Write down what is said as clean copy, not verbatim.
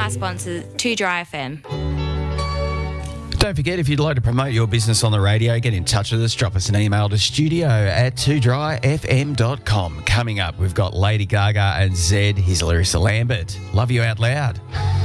our sponsor, 2 Dry FM. Don't forget, if you'd like to promote your business on the radio, get in touch with us. Drop us an email to studio@2dryfm.com. Coming up, we've got Lady Gaga and Zed. Here's Larissa Lambert. Love You Out Loud.